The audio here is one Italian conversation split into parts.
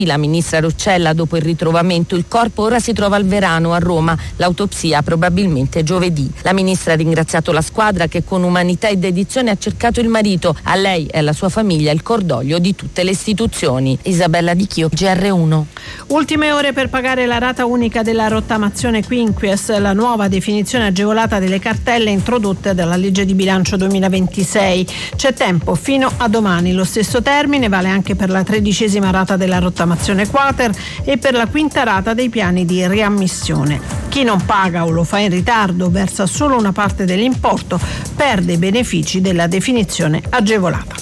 La ministra Roccella, dopo il ritrovamento, il corpo ora si trova al Verano a Roma, l'autopsia probabilmente giovedì. La ministra ha ringraziato la squadra che con umanità e dedizione ha cercato il marito. A lei e alla sua famiglia il cordoglio di tutte le istituzioni. Isabella Di Chio, GR1. Ultime ore per pagare la rata unica della rottamazione Quinquies, la nuova definizione agevolata delle cartelle introdotte dalla legge di bilancio 2026. C'è tempo fino a domani. Lo stesso termine vale anche per la 13ª rata della rottamazione quater e per la 5ª rata dei piani di riammissione. Chi non paga o lo fa in ritardo versa solo una parte dell'importo, perde i benefici della definizione agevolata.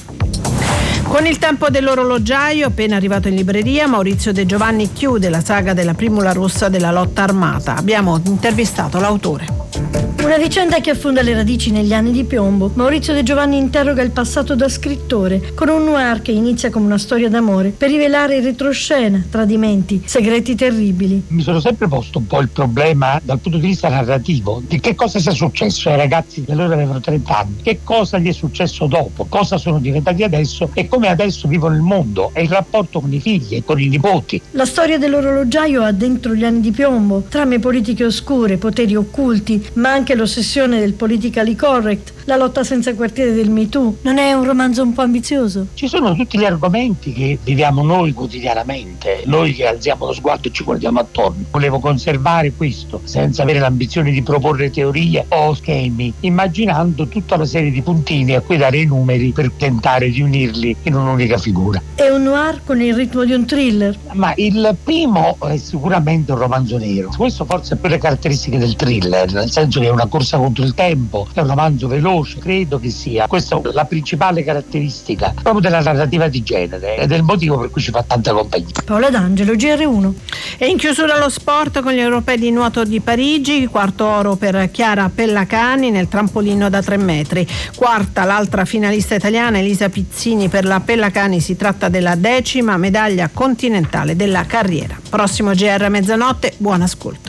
Con il tempo dell'orologiaio, appena arrivato in libreria, Maurizio De Giovanni chiude la saga della primula rossa della lotta armata. Abbiamo intervistato l'autore. Una vicenda che affonda le radici negli anni di piombo. Maurizio De Giovanni interroga il passato da scrittore, con un noir che inizia come una storia d'amore, per rivelare in retroscena tradimenti, segreti terribili. Mi sono sempre posto un po' il problema dal punto di vista narrativo di che cosa sia successo ai ragazzi che allora avevano 30 anni, che cosa gli è successo dopo, cosa sono diventati adesso e come adesso vivono il mondo e il rapporto con i figli e con i nipoti. La storia dell'orologiaio ha dentro gli anni di piombo, trame politiche oscure, poteri occulti, ma anche l'ossessione del politically correct, la lotta senza quartiere del Me Too. Non è un romanzo un po' ambizioso? Ci sono tutti gli argomenti che viviamo noi quotidianamente, noi che alziamo lo sguardo e ci guardiamo attorno. Volevo conservare questo senza avere l'ambizione di proporre teorie o schemi, immaginando tutta una serie di puntini a cui dare i numeri per tentare di unirli in un'unica figura. È un noir con il ritmo di un thriller. Ma il primo è sicuramente un romanzo nero. Questo forse è per le caratteristiche del thriller, nel senso che è una corsa contro il tempo, è un romanzo veloce. Credo che sia questa la principale caratteristica proprio della narrativa di genere ed è il motivo per cui ci fa tanta compagnia. Paola D'Angelo, GR1. E in chiusura lo sport con gli europei di nuoto di Parigi, quarto oro per Chiara Pellacani nel trampolino da 3 metri. Quarta l'altra finalista italiana Elisa Pizzini. Per la Pellacani si tratta della 10ª medaglia continentale della carriera. Prossimo GR mezzanotte, buon ascolto.